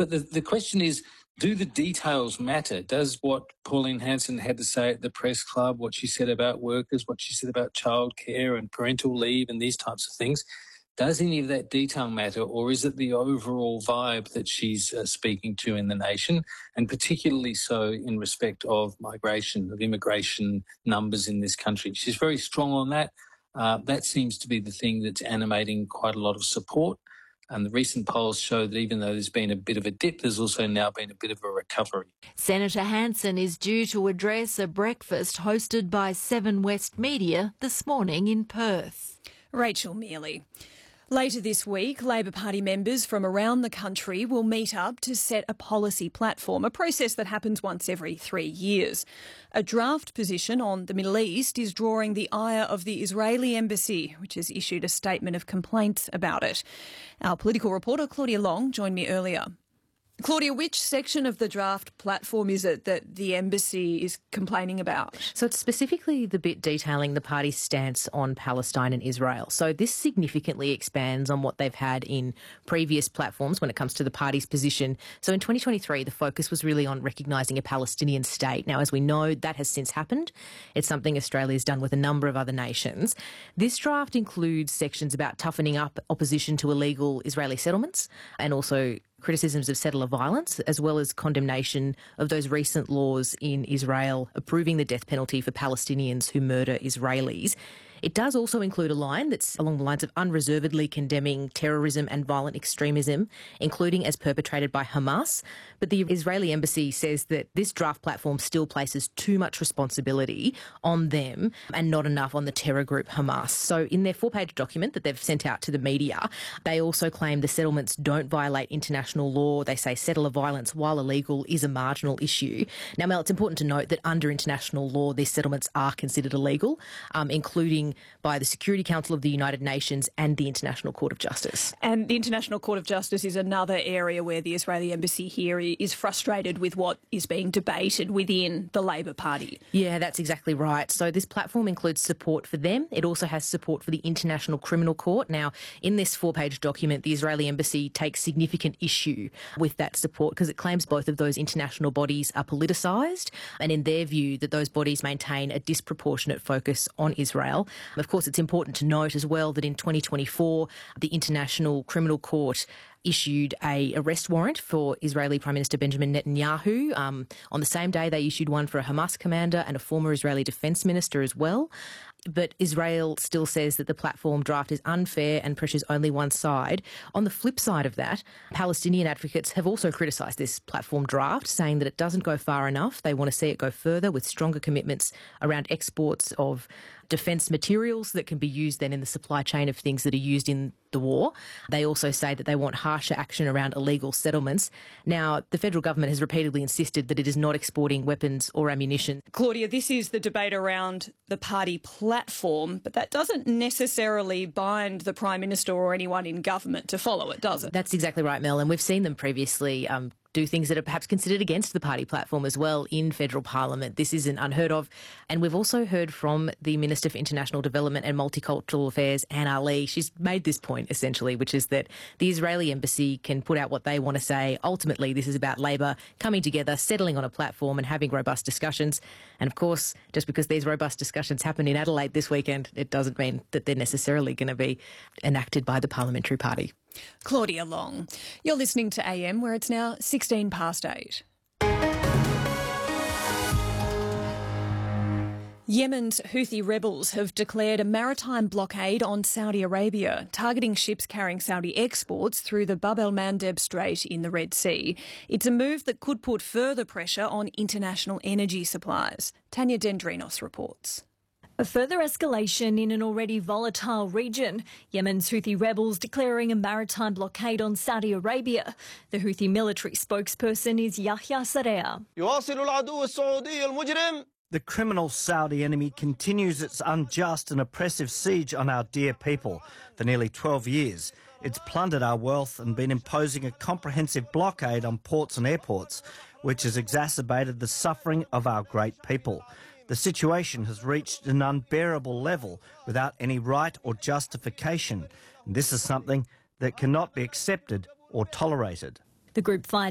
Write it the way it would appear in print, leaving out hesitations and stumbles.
But the question is, do the details matter? Does what Pauline Hanson had to say at the press club, what she said about workers, what she said about childcare and parental leave and these types of things, does any of that detail matter, or is it the overall vibe that she's speaking to in the nation, and particularly so in respect of migration, of immigration numbers in this country? She's very strong on that. That seems to be the thing that's animating quite a lot of support. And the recent polls show that even though there's been a bit of a dip, there's also now been a bit of a recovery. Senator Hanson is due to address a breakfast hosted by Seven West Media this morning in Perth. Rachel Mealy. Later this week, Labor Party members from around the country will meet up to set a policy platform, a process that happens once every 3 years. A draft position on the Middle East is drawing the ire of the Israeli embassy, which has issued a statement of complaints about it. Our political reporter, Claudia Long, joined me earlier. Claudia, which section of the draft platform is it that the embassy is complaining about? So it's specifically the bit detailing the party's stance on Palestine and Israel. So this significantly expands on what they've had in previous platforms when it comes to the party's position. So in 2023, the focus was really on recognising a Palestinian state. Now, as we know, that has since happened. It's something Australia's done with a number of other nations. This draft includes sections about toughening up opposition to illegal Israeli settlements and also criticisms of settler violence, as well as condemnation of those recent laws in Israel approving the death penalty for Palestinians who murder Israelis. It does also include a line that's along the lines of unreservedly condemning terrorism and violent extremism, including as perpetrated by Hamas. But the Israeli embassy says that this draft platform still places too much responsibility on them and not enough on the terror group Hamas. So in their 4-page document that they've sent out to the media, they also claim the settlements don't violate international law. They say settler violence, while illegal, is a marginal issue. Now, Mel, it's important to note that under international law, these settlements are considered illegal, including by the Security Council of the United Nations and the International Court of Justice. And the International Court of Justice is another area where the Israeli embassy here is frustrated with what is being debated within the Labor Party. Yeah, that's exactly right. So this platform includes support for them. It also has support for the International Criminal Court. Now, in this 4-page document, the Israeli embassy takes significant issue with that support because it claims both of those international bodies are politicised, and in their view that those bodies maintain a disproportionate focus on Israel. Of course, it's important to note as well that in 2024, the International Criminal Court issued a arrest warrant for Israeli Prime Minister Benjamin Netanyahu. On the same day, they issued one for a Hamas commander and a former Israeli defence minister as well. But Israel still says that the platform draft is unfair and pressures only one side. On the flip side of that, Palestinian advocates have also criticised this platform draft, saying that it doesn't go far enough. They want to see it go further with stronger commitments around exports of defence materials that can be used then in the supply chain of things that are used in the war. They also say that they want harsher action around illegal settlements. Now, the federal government has repeatedly insisted that it is not exporting weapons or ammunition. Claudia, this is the debate around the party platform, but that doesn't necessarily bind the Prime Minister or anyone in government to follow it, does it? That's exactly right, Mel, and we've seen them previously do things that are perhaps considered against the party platform as well in federal parliament. This isn't unheard of. And we've also heard from the Minister for International Development and Multicultural Affairs, Anne Ali. She's made this point essentially, which is that the Israeli embassy can put out what they want to say. Ultimately, this is about Labor coming together, settling on a platform and having robust discussions. And of course, just because these robust discussions happen in Adelaide this weekend, it doesn't mean that they're necessarily going to be enacted by the parliamentary party. Claudia Long. You're listening to AM, where it's now 16 past 8. Yemen's Houthi rebels have declared a maritime blockade on Saudi Arabia, targeting ships carrying Saudi exports through the Bab el-Mandeb Strait in the Red Sea. It's a move that could put further pressure on international energy supplies. Tanya Dendrinos reports. A further escalation in an already volatile region. Yemen's Houthi rebels declaring a maritime blockade on Saudi Arabia. The Houthi military spokesperson is Yahya Sarea. The criminal Saudi enemy continues its unjust and oppressive siege on our dear people. For nearly 12 years, it's plundered our wealth and been imposing a comprehensive blockade on ports and airports, which has exacerbated the suffering of our great people. The situation has reached an unbearable level without any right or justification. And this is something that cannot be accepted or tolerated. The group fired